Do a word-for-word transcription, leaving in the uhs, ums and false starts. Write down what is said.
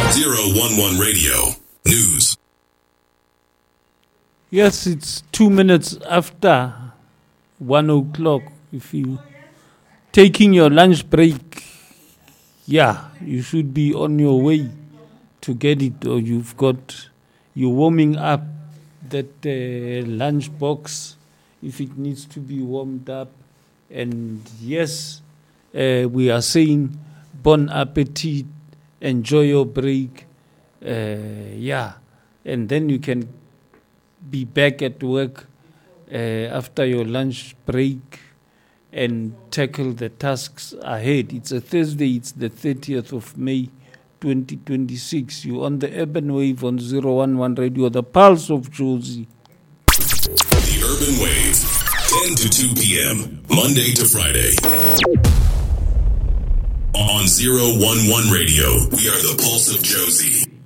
zero one one Radio News. Yes, it's two minutes after one o'clock. If you taking your lunch break, yeah, you should be on your way to get it, or you've got, you're warming up that uh, lunch box if it needs to be warmed up. And yes, uh, we are saying bon appetit, enjoy your break, uh, yeah, and then you can be back at work uh, after your lunch break and tackle the tasks ahead. It's a Thursday, it's the thirtieth of May, twenty twenty-six. You're on the Urban Wave on zero one one Radio, the pulse of Jozi. The Urban Wave, ten to two p.m., Monday to Friday. On zero one one Radio, we are the pulse of Jozi.